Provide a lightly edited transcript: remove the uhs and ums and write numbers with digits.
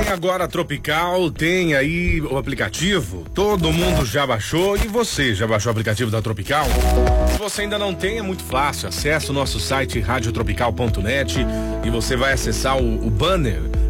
agora a Tropical, tem aí o aplicativo, todo mundo já baixou e você já baixou o aplicativo da Tropical? Se você ainda não tem, é muito fácil, acessa o nosso site radiotropical.net e você vai acessar o banner